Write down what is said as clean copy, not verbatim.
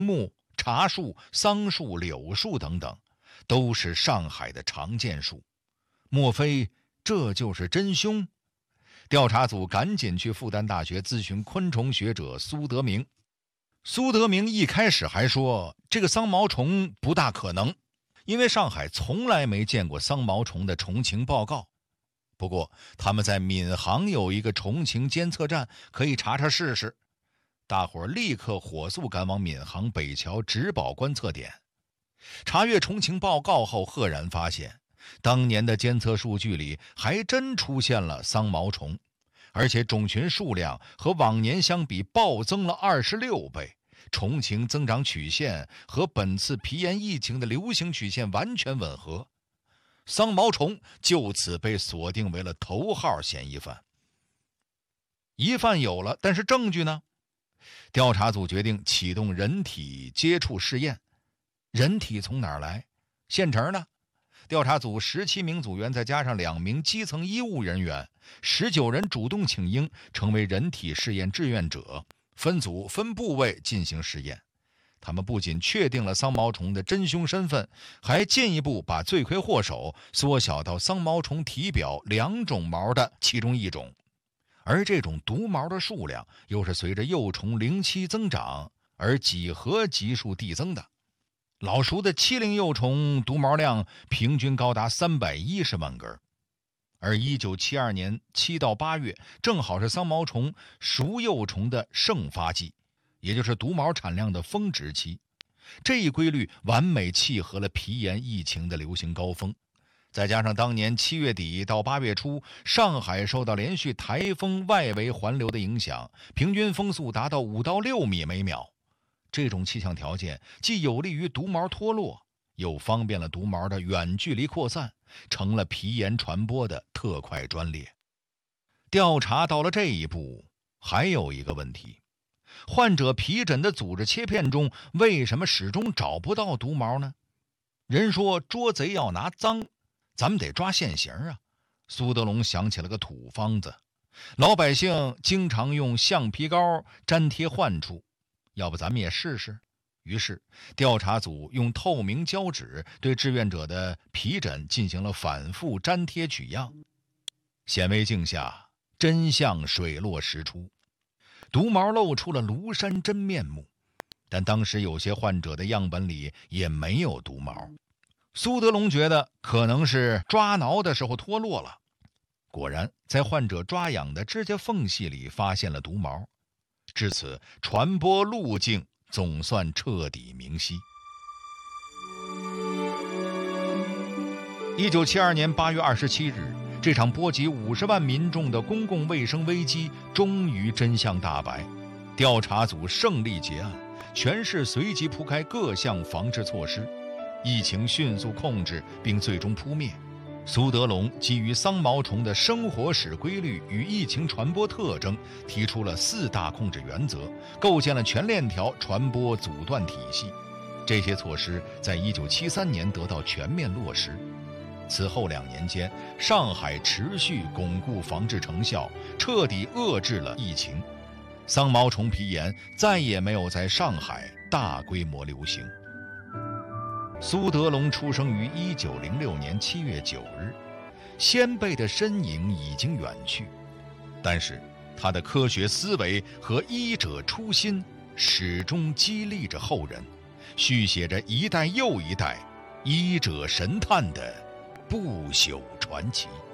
木、茶树、桑树、柳树等等，都是上海的常见树。莫非这就是真凶？调查组赶紧去复旦大学咨询昆虫学者苏德明。苏德明一开始还说这个桑毛虫不大可能，因为上海从来没见过桑毛虫的虫情报告。不过他们在闵行有一个虫情监测站，可以查查试试。大伙儿立刻火速赶往闵行北桥植保观测点。查阅虫情报告后，赫然发现当年的监测数据里还真出现了桑毛虫，而且种群数量和往年相比暴增了26倍，虫情增长曲线和本次皮炎疫情的流行曲线完全吻合。桑毛虫就此被锁定为了头号嫌疑犯。疑犯有了，但是证据呢？调查组决定启动人体接触试验。人体从哪儿来？县城呢？调查组17名组员再加上2名基层医务人员，19人主动请缨成为人体试验志愿者，分组分部位进行试验。他们不仅确定了桑毛虫的真凶身份，还进一步把罪魁祸首缩小到桑毛虫体表2种毛的其中一种，而这种毒毛的数量又是随着幼虫龄期增长而几何级数递增的。老熟的7龄幼虫毒毛量平均高达310万根，而1972年7到8月正好是桑毛虫熟幼虫的盛发季，也就是毒毛产量的峰值期。这一规律完美契合了皮炎疫情的流行高峰，再加上当年7月底到8月初，上海受到连续台风外围环流的影响，平均风速达到5到6米每秒。这种气象条件既有利于毒毛脱落，又方便了毒毛的远距离扩散，成了皮炎传播的特快专列。调查到了这一步，还有一个问题：患者皮疹的组织切片中为什么始终找不到毒毛呢？人说捉贼要拿赃，咱们得抓现行啊。苏德龙想起了个土方子，老百姓经常用橡皮膏粘贴患处，要不咱们也试试？于是调查组用透明胶纸对志愿者的皮疹进行了反复粘贴取样。显微镜下真相水落石出，毒毛露出了庐山真面目，但当时有些患者的样本里也没有毒毛。苏德龙觉得可能是抓挠的时候脱落了，果然在患者抓痒的指甲缝隙里发现了毒毛，至此传播路径总算彻底明晰。1972年8月27日，这场波及50万民众的公共卫生危机终于真相大白，调查组胜利结案，全市随即铺开各项防治措施，疫情迅速控制并最终扑灭。苏德龙基于桑毛虫的生活史规律与疫情传播特征，提出了4大控制原则，构建了全链条传播阻断体系。这些措施在1973年得到全面落实。此后2年间，上海持续巩固防治成效，彻底遏制了疫情。桑毛虫皮炎再也没有在上海大规模流行。苏德龙出生于1906年7月9日，先辈的身影已经远去，但是他的科学思维和医者初心始终激励着后人，续写着一代又一代医者神探的不朽传奇。